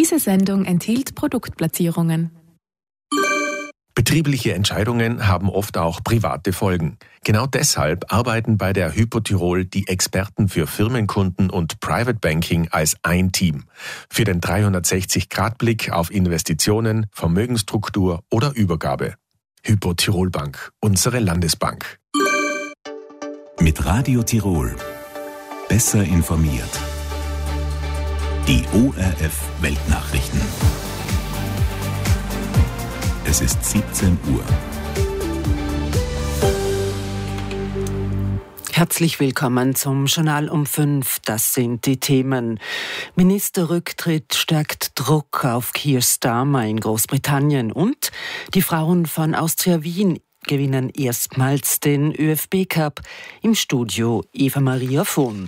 Diese Sendung enthielt Produktplatzierungen. Betriebliche Entscheidungen haben oft auch private Folgen. Genau deshalb arbeiten bei der Hypo Tirol die Experten für Firmenkunden und Private Banking als ein Team. Für den 360-Grad-Blick auf Investitionen, Vermögensstruktur oder Übergabe. Hypo Tirol Bank, unsere Landesbank. Mit Radio Tirol. Besser informiert. Die ORF Weltnachrichten. Es ist 17 Uhr. Herzlich willkommen zum Journal um 5. Das sind die Themen. Ministerrücktritt stärkt Druck auf Keir Starmer in Großbritannien und die Frauen von Austria Wien gewinnen erstmals den ÖFB Cup. Im Studio Eva Maria Vohn.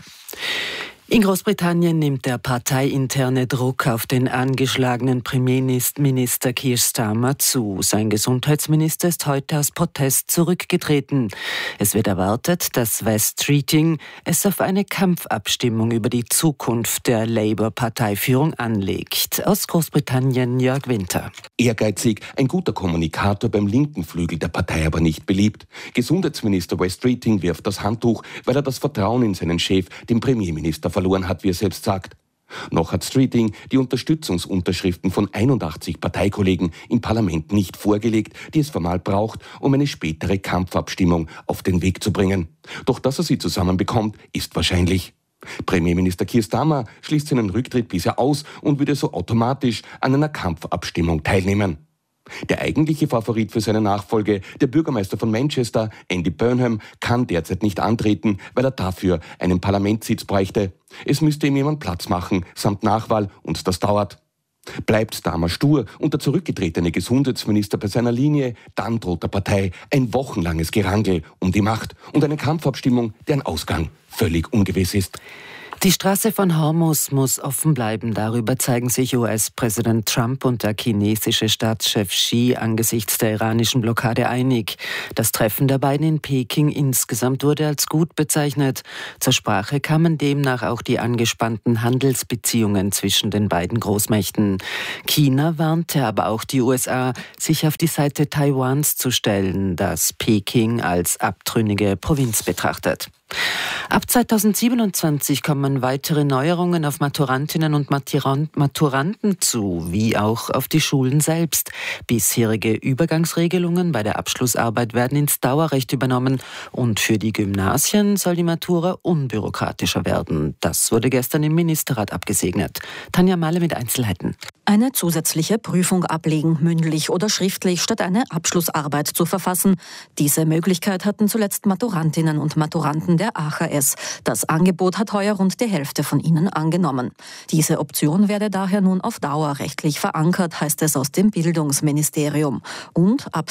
In Großbritannien nimmt der parteiinterne Druck auf den angeschlagenen Premierminister Keir Starmer zu. Sein Gesundheitsminister ist heute aus Protest zurückgetreten. Es wird erwartet, dass West Streeting es auf eine Kampfabstimmung über die Zukunft der Labour-Parteiführung anlegt. Aus Großbritannien Jörg Winter. Ehrgeizig, ein guter Kommunikator, beim linken Flügel der Partei aber nicht beliebt. Gesundheitsminister West Streeting wirft das Handtuch, weil er das Vertrauen in seinen Chef, den Premierminister, verloren hat, wie er selbst sagt. Noch hat Streeting die Unterstützungsunterschriften von 81 Parteikollegen im Parlament nicht vorgelegt, die es formal braucht, um eine spätere Kampfabstimmung auf den Weg zu bringen. Doch dass er sie zusammenbekommt, ist wahrscheinlich. Premierminister Keir Starmer schließt seinen Rücktritt bisher aus und würde so automatisch an einer Kampfabstimmung teilnehmen. Der eigentliche Favorit für seine Nachfolge, der Bürgermeister von Manchester, Andy Burnham, kann derzeit nicht antreten, weil er dafür einen Parlamentssitz bräuchte. Es müsste ihm jemand Platz machen, samt Nachwahl, und das dauert. Bleibt Starmer stur und der zurückgetretene Gesundheitsminister bei seiner Linie, dann droht der Partei ein wochenlanges Gerangel um die Macht und eine Kampfabstimmung, deren Ausgang völlig ungewiss ist. Die Straße von Hormuz muss offen bleiben. Darüber zeigen sich US-Präsident Trump und der chinesische Staatschef Xi angesichts der iranischen Blockade einig. Das Treffen der beiden in Peking insgesamt wurde als gut bezeichnet. Zur Sprache kamen demnach auch die angespannten Handelsbeziehungen zwischen den beiden Großmächten. China warnte aber auch die USA, sich auf die Seite Taiwans zu stellen, das Peking als abtrünnige Provinz betrachtet. Ab 2027 kommen weitere Neuerungen auf Maturantinnen und Maturanten zu, wie auch auf die Schulen selbst. Bisherige Übergangsregelungen bei der Abschlussarbeit werden ins Dauerrecht übernommen und für die Gymnasien soll die Matura unbürokratischer werden. Das wurde gestern im Ministerrat abgesegnet. Tanja Mahle mit Einzelheiten. Eine zusätzliche Prüfung ablegen, mündlich oder schriftlich, statt eine Abschlussarbeit zu verfassen. Diese Möglichkeit hatten zuletzt Maturantinnen und Maturanten der AHS. Das Angebot hat heuer rund die Hälfte von ihnen angenommen. Diese Option werde daher nun auf Dauer rechtlich verankert, heißt es aus dem Bildungsministerium. Und ab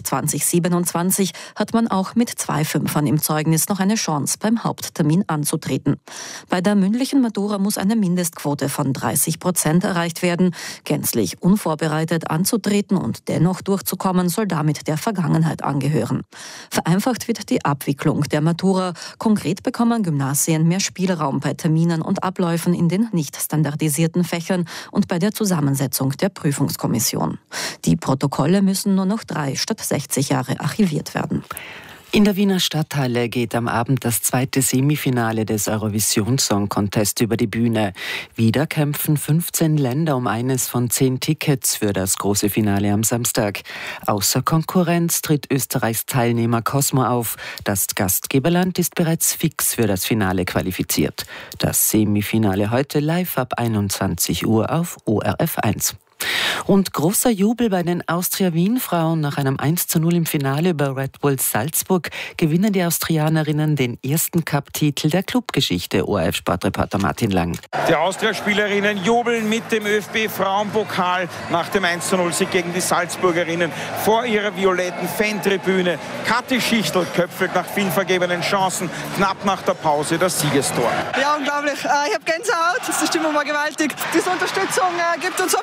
2027 hat man auch mit 2 Fünfern im Zeugnis noch eine Chance, beim Haupttermin anzutreten. Bei der mündlichen Matura muss eine Mindestquote von 30% erreicht werden. Gänzlich unvorbereitet anzutreten und dennoch durchzukommen, soll damit der Vergangenheit angehören. Vereinfacht wird die Abwicklung der Matura. Konkret bekommen Gymnasien mehr Spielraum bei Terminen und Abläufen in den nicht standardisierten Fächern und bei der Zusammensetzung der Prüfungskommission. Die Protokolle müssen nur noch 3 statt 60 Jahre archiviert werden. In der Wiener Stadthalle geht am Abend das 2. Semifinale des Eurovision Song Contest über die Bühne. Wieder kämpfen 15 Länder um eines von 10 Tickets für das große Finale am Samstag. Außer Konkurrenz tritt Österreichs Teilnehmer Cosmo auf. Das Gastgeberland ist bereits fix für das Finale qualifiziert. Das Semifinale heute live ab 21 Uhr auf ORF 1. Und großer Jubel bei den Austria-Wien-Frauen. Nach einem 1:0 im Finale über Red Bull Salzburg gewinnen die Austrianerinnen den ersten Cup-Titel der Clubgeschichte. ORF-Sportreporter Martin Lang. Die Austria-Spielerinnen jubeln mit dem ÖFB-Frauenpokal nach dem 1:0-Sieg gegen die Salzburgerinnen vor ihrer violetten Fantribüne. Kathi Schichtel köpfelt nach vielen vergebenen Chancen knapp nach der Pause das Siegestor. Ja, unglaublich. Ich habe Gänsehaut. Die Stimmung war gewaltig. Diese Unterstützung gibt uns Hoffnung, nochmal den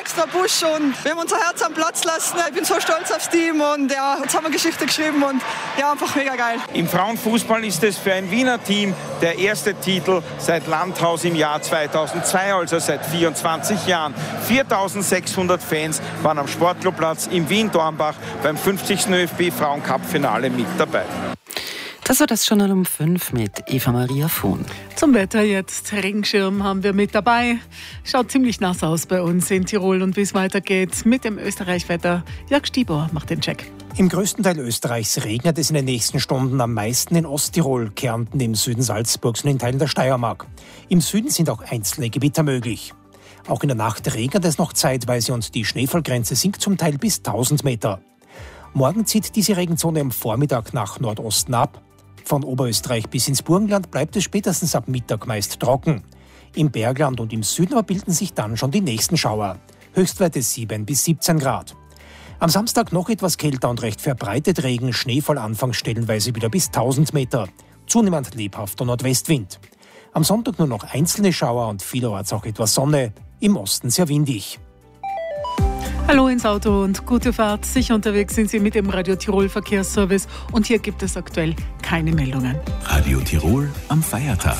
extra Push und wir haben unser Herz am Platz lassen. Ich bin so stolz aufs Team und ja, jetzt haben wir Geschichte geschrieben und ja, einfach mega geil. Im Frauenfußball ist es für ein Wiener Team der erste Titel seit Landhaus im Jahr 2002, also seit 24 Jahren. 4.600 Fans waren am Sportclubplatz in Wien-Dornbach beim 50. ÖFB-Frauencup-Finale mit dabei. Das war das Journal um 5 mit Eva-Maria Fuhn. Zum Wetter jetzt. Regenschirm haben wir mit dabei. Schaut ziemlich nass aus bei uns in Tirol. Und wie es weitergeht mit dem Österreich-Wetter, Jörg Stibor macht den Check. Im größten Teil Österreichs regnet es in den nächsten Stunden am meisten in Osttirol, Kärnten, im Süden Salzburgs und in Teilen der Steiermark. Im Süden sind auch einzelne Gewitter möglich. Auch in der Nacht regnet es noch zeitweise und die Schneefallgrenze sinkt zum Teil bis 1000 Meter. Morgen zieht diese Regenzone am Vormittag nach Nordosten ab. Von Oberösterreich bis ins Burgenland bleibt es spätestens ab Mittag meist trocken. Im Bergland und im Süden aber bilden sich dann schon die nächsten Schauer. Höchstwerte 7 bis 17 Grad. Am Samstag noch etwas kälter und recht verbreitet Regen, Schneefall anfangs stellenweise wieder bis 1000 Meter. Zunehmend lebhafter Nordwestwind. Am Sonntag nur noch einzelne Schauer und vielerorts auch etwas Sonne. Im Osten sehr windig. Hallo ins Auto und gute Fahrt. Sicher unterwegs sind Sie mit dem Radio Tirol Verkehrsservice und hier gibt es aktuell keine Meldungen. Radio Tirol am Feiertag.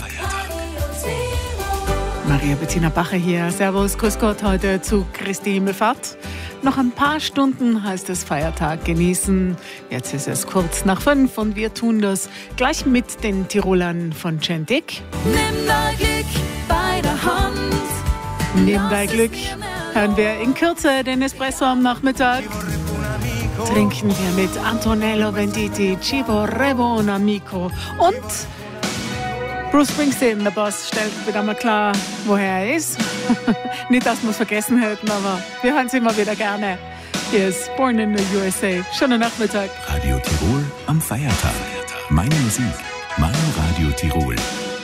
Maria Bettina Bacher hier. Servus, grüß Gott heute zu Christi Himmelfahrt. Noch ein paar Stunden heißt es Feiertag genießen. Jetzt ist es kurz nach 5 und wir tun das gleich mit den Tirolern von Gentik. Nimm dein Glück bei der Hand. Nimm dein Glück. Hören wir in Kürze den Espresso am Nachmittag. Trinken wir mit Antonello Venditti, Ci vorrebbe un amico. Und Bruce Springsteen, der Boss, stellt wieder mal klar, woher er ist. Nicht, dass wir es vergessen hätten, aber wir hören es immer wieder gerne. Hier ist Born in the USA. Schönen Nachmittag. Radio Tirol am Feiertag. Meine Musik, mein Radio Tirol.